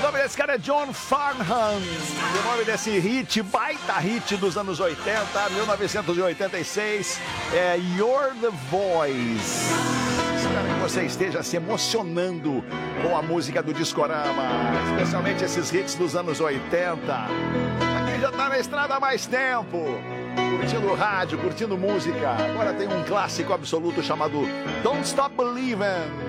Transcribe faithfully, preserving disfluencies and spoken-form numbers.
nome desse cara é John Farnham. O nome desse hit, baita hit dos anos oitenta, mil novecentos e oitenta e seis, é You're the Voice. Espero que você esteja se emocionando com a música do Discorama, especialmente esses hits dos anos oitenta. Aqui já tá na estrada há mais tempo, curtindo rádio, curtindo música. Agora tem um clássico absoluto chamado Don't Stop Believin'.